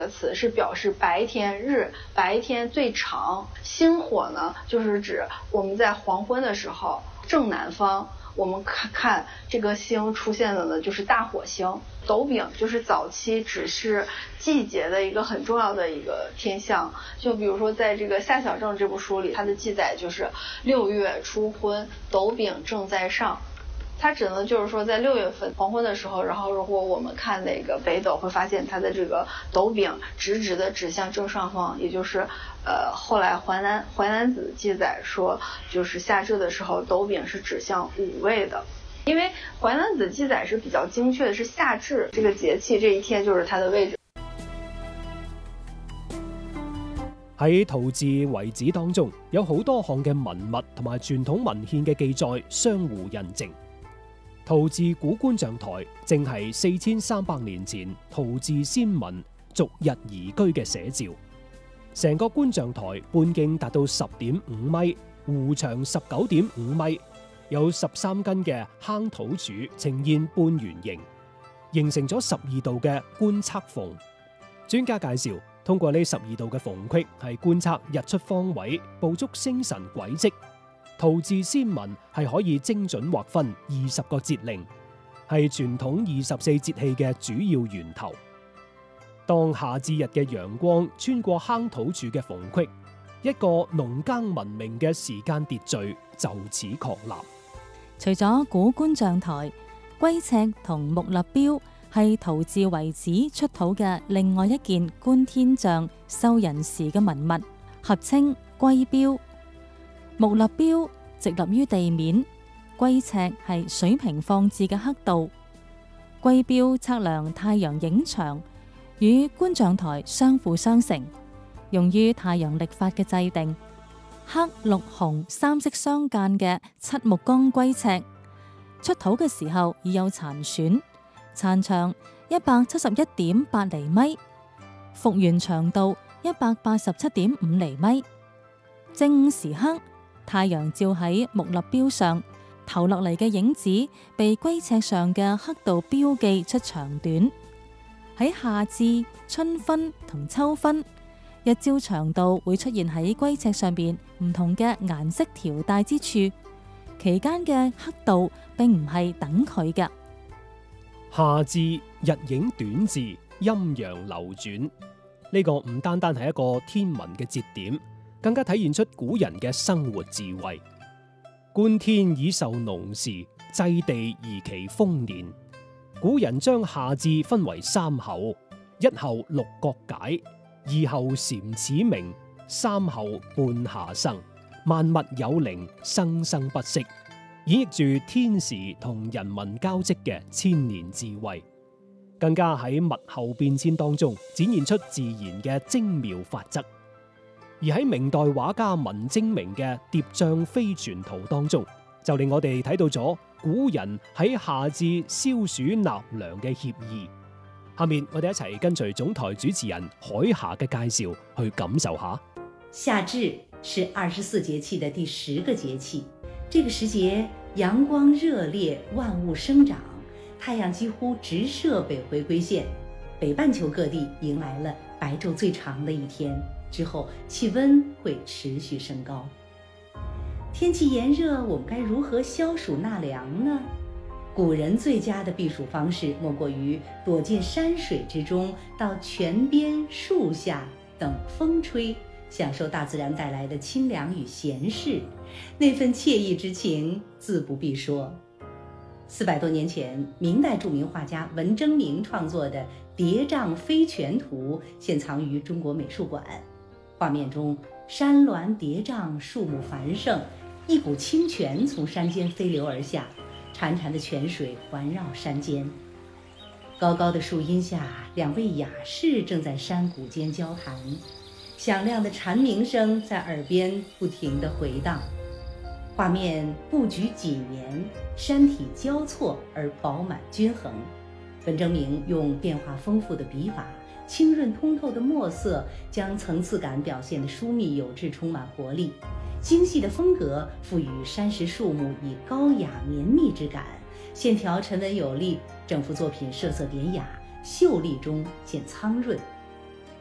词是表示白天白天最长。星火呢，就是指我们在黄昏的时候正南方，我们看这个星出现的呢，就是大火星。斗柄就是早期指示季节的一个很重要的一个天象。就比如说在这个夏小正这部书里，它的记载就是6月初昏，斗柄正在上。它指的就是说在6月份黄昏的时候，然后如果我们看那个北斗，会发现它的这个斗柄直直的指向正上方，也就是后来淮南子记载说，就是夏至的时候斗柄是指向午位的。因为淮南子记载是比较精确的，是夏至这个节气这一天就是它的位置。 喺陶寺遺址當中，有好多項嘅文物同埋傳統文獻嘅記載相互印證。陶寺古觀象台正係4300年前陶寺先民逐日移居嘅寫照。成個觀象台半徑達到10.5米，弧長19.5米，有13根嘅夯土柱呈現半圓形，形成咗12道嘅觀測縫。專家介紹，通過呢12道嘅縫隙係觀測日出方位，捕捉星辰軌跡。陶寺先民係可以精準劃分20個節令，係傳統24節氣嘅主要源頭。當夏至日嘅陽光穿過夯土柱嘅縫隙，一個農耕文明嘅時間秩序就此確立。 除咗古觀象台，龜尺同木立標係陶寺遺址出土嘅另外一件觀天象授人時嘅文物，合稱龜標。木立標直立於地面，龜尺係水平放置嘅刻度。龜標測量太陽影長，與觀象台相輔相成，用於太陽曆法嘅制定。黑綠紅3色相間嘅漆木鋼龜尺出土嘅時候已有殘損，殘長171.8厘米，復原長度187.5厘米。正午時刻，太陽照喺木立標上，投落嚟嘅影子被龜尺上嘅刻度標記出長短。喺夏至、春分同秋分，日照長度會出現喺龜尺上邊唔同嘅顏色條帶之處，期間嘅刻度並唔係等距嘅。 夏至日影短至，陰陽流轉，呢個唔單單係一個天文嘅節點，更加體現出古人嘅生活智慧。觀天已受農時，祭地宜其豐年。古人將夏至分為3候，一候六角解，二候禪始明，三候半夏生。萬物有靈，生生不息，演繹住天時同人民交織嘅千年智慧，更加喺物候變遷當中展現出自然嘅精妙法則。而喺明代畫家文徵明嘅《疊嶂飛泉圖》當中，就令我哋睇到咗古人喺夏至消暑納涼嘅愜意。下面我哋一齊跟隨總台主持人海霞嘅介紹去感受下。 夏至是24節氣的第10個節氣，這個時節陽光熱烈，萬物生長，太陽幾乎直射北回歸線，北半球各地迎來了白晝最長的一天，之後氣溫會持續升高。天氣炎熱，我們該如何消暑納涼呢？古人最佳的避暑方式莫過於躲進山水之中，到泉邊樹下等風吹，享受大自然帶來的清涼與閒適，那份愜意之情自不必說。400多年前，明代著名畫家文徵明創作的《疊嶂飛泉圖》現藏於中國美術館。畫面中，山巒疊嶂，樹木繁盛，一股清泉從山間飛流而下，潺潺的泉水環繞山間。高高的樹蔭下，2位雅士正在山谷間交談，響亮的蟬鳴聲在耳邊不停地回盪。畫面布局緊嚴，山體交錯而飽滿均衡。文徵明用變化豐富的筆法，清潤通透的墨色，將層次感表現得疏密有致，充滿活力。精細的風格賦予山石樹木以高雅綿密之感，線條沉穩有力，整幅作品色色典雅，秀麗中見蒼潤。